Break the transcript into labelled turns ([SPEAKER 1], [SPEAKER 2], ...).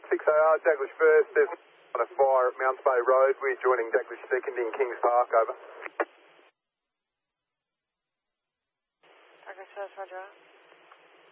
[SPEAKER 1] 6AR, Daglish first. There's on a fire at Mounts Bay Road. We're joining Daglish second in Kings Park, over.
[SPEAKER 2] Daglish first, roger.